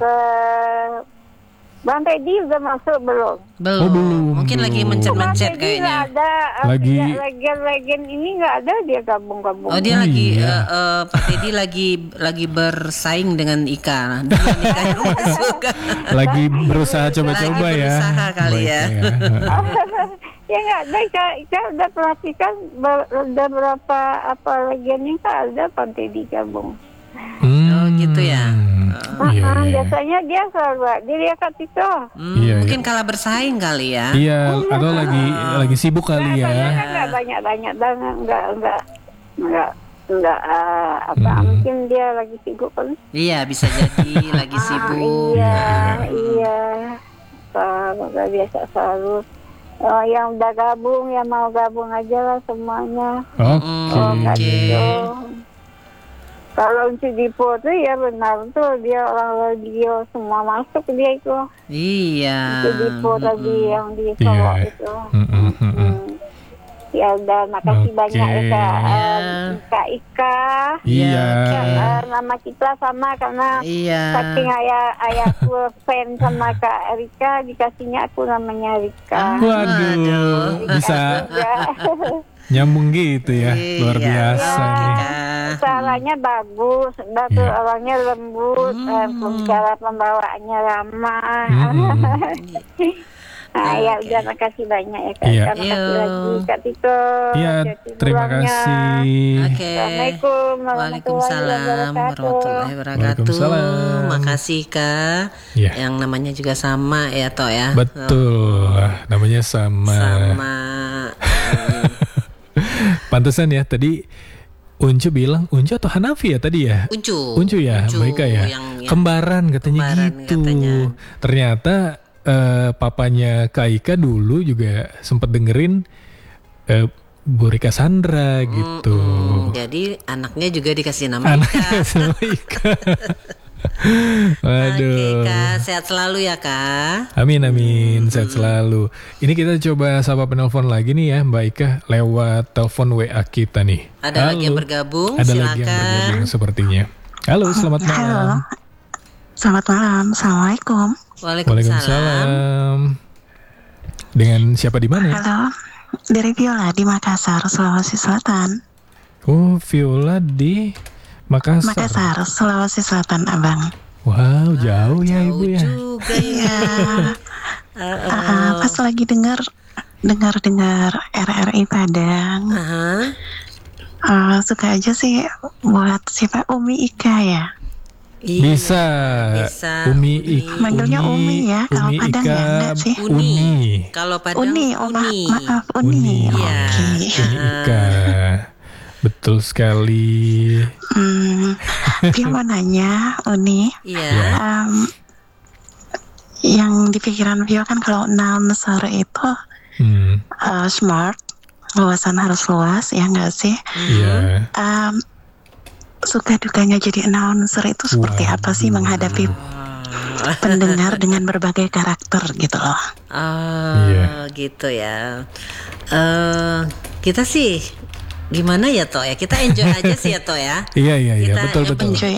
ke Bang Teddy udah masuk belum? Belum. Mungkin belum. lagi mencet-mencet Bang Teddy kayaknya. nggak ada. Lagi Legend ini nggak ada dia gabung-gabung. Oh dia lagi iya. Pak Teddy lagi bersaing dengan Ika. Dia Ika yang masuk. lagi berusaha coba-coba Lagi ya. berusaha kali Baik, ya. Ya nggak ada. Ika udah perhatikan udah berapa legendnya nggak ada Bang Teddy gabung. Oh gitu ya. Iya. Biasanya dia selalu dia kan itu. Iya, Mungkin kalah bersaing kali ya. Iya, atau lagi sibuk kali ya. Nggak banyak banget nggak mungkin dia lagi sibuk kan. Iya bisa jadi lagi sibuk. Iya. Nggak biasa selalu. Yang udah gabung, yang mau gabung aja lah semuanya. Oke. Kalau Uncu Dipo tuh ya benar tuh dia orang radio semua masuk dia itu. Iya. Uncu Dipo tadi yang di Solo itu. Ya udah makasih banyak ya Kak Ika. Iya. Nama kita sama karena saking ayahku fan sama Kak Erika dikasihnya aku namanya Rika. Waduh, bisa nyambung gitu ya, luar biasa nih. Suaranya bagus, tuh orangnya lembut, cara pembawaannya ramah. Ya udah makasih banyak ya Kak. Iya. Makasih lagi Kak Tito. Iya, terima kasih. Oke. Assalamualaikum Waalaikumsalam warahmatullahi wabarakatuh. Waalaikumsalam. Makasih Kak. Iya. Yang namanya juga sama ya Toh ya. Betul, namanya sama. Pantesan ya tadi Uncu bilang, Uncu atau Hanafi ya tadi ya? Uncu ya, Baika ya. Kembaran katanya gitu. Ternyata papanya Kak Ika dulu juga sempat dengerin Bu Rika Sandra gitu. Jadi anaknya juga dikasih nama Ika. Waduh. Oke Kak, sehat selalu ya Kak. Amin, sehat selalu. Ini kita coba sapa penelpon lagi nih ya Mbak Ika lewat telepon WA kita nih. Ada lagi yang bergabung, Ada silakan. lagi yang bergabung sepertinya. Halo, selamat malam. Halo. Selamat malam. Assalamualaikum. Waalaikumsalam. Dengan siapa di mana? Halo. Dari Viola di Makassar, Sulawesi Selatan. Oh, Viola di Makassar. Makassar, Sulawesi Selatan, Abang. Wow, jauh ya Ibu ya. Juga Iya. Pas lagi dengar RRI Padang. Suka aja sih buat siapa Umi Ika ya. Bisa. Umi Ika. Manggilnya Umi ya. Kalau Padang ya enggak sih. Uni. Kalau Padang Uni. Maaf Uni. Iya. Uni Ika. Betul sekali. Dia mau nanya Uni. Iya. Yang di pikiran Vio kan kalau announcer itu smart, luasan harus luas ya enggak sih? Iya. Suka dukanya jadi announcer itu seperti apa sih menghadapi pendengar dengan berbagai karakter gitu loh. Gitu ya. Kita sih gimana ya Toh ya, kita enjoy aja sih ya Toh ya. Iya Kita betul. Enjoy